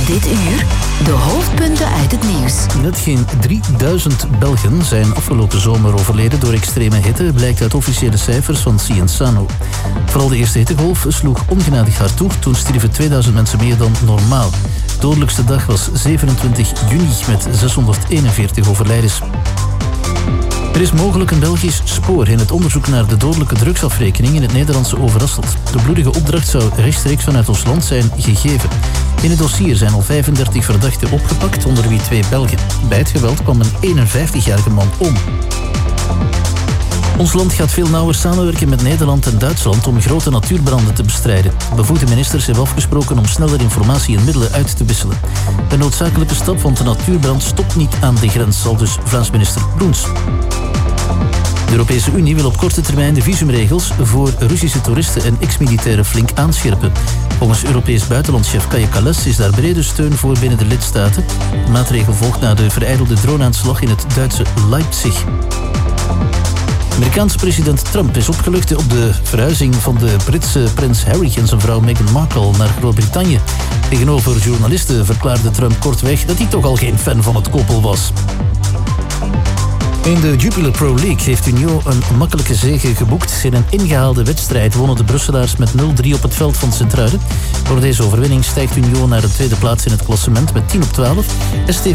Dit uur de hoofdpunten uit het nieuws. Net geen 3000 Belgen zijn afgelopen zomer overleden door extreme hitte, blijkt uit officiële cijfers van Cienzano. Vooral de eerste hittegolf sloeg ongenadig hard toe. Toen stierven 2000 mensen meer dan normaal. De dodelijkste dag was 27 juni met 641 overlijdens. Er is mogelijk een Belgisch spoor in het onderzoek naar de dodelijke drugsafrekening in het Nederlandse Overasselt. De bloedige opdracht zou rechtstreeks vanuit ons land zijn gegeven. In het dossier zijn al 35 verdachten opgepakt, onder wie 2 Belgen. Bij het geweld kwam een 51-jarige man om. Ons land gaat veel nauwer samenwerken met Nederland en Duitsland om grote natuurbranden te bestrijden. Bevoegde ministers hebben afgesproken om sneller informatie en middelen uit te wisselen. Een noodzakelijke stap, want de natuurbrand stopt niet aan de grens, aldus Vlaams minister Kroens. De Europese Unie wil op korte termijn de visumregels voor Russische toeristen en ex-militairen flink aanscherpen. Volgens Europees buitenlandchef Kaja Kallas is daar brede steun voor binnen de lidstaten. De maatregel volgt na de verijdelde droneaanslag in het Duitse Leipzig. Amerikaanse president Trump is opgelucht op de verhuizing van de Britse prins Harry en zijn vrouw Meghan Markle naar Groot-Brittannië. Tegenover journalisten verklaarde Trump kortweg dat hij toch al geen fan van het koppel was. In de Jupiler Pro League heeft Union een makkelijke zege geboekt. In een ingehaalde wedstrijd wonnen de Brusselaars met 0-3 op het veld van Sint-Truiden. Door deze overwinning stijgt Union naar de tweede plaats in het klassement met 10 op 12.